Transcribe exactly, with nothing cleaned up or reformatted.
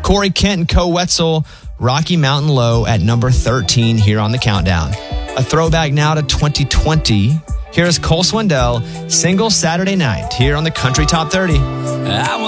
Corey Kent and Co Wetzel, Rocky Mountain Low at number thirteen here on the countdown. A throwback now to twenty twenty. Here's Cole Swindell, Single Saturday Night here on the Country Top thirty. I